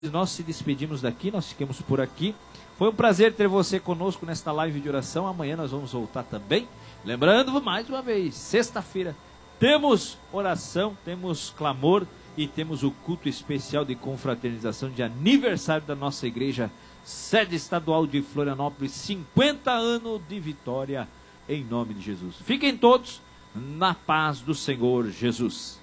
Nós se despedimos daqui, nós ficamos por aqui. Foi um prazer ter você conosco nesta live de oração. Amanhã nós vamos voltar também. Lembrando, mais uma vez, sexta-feira temos oração, temos clamor e temos o culto especial de confraternização de aniversário da nossa igreja, sede estadual de Florianópolis, 50 anos de vitória, em nome de Jesus. Fiquem todos na paz do Senhor Jesus.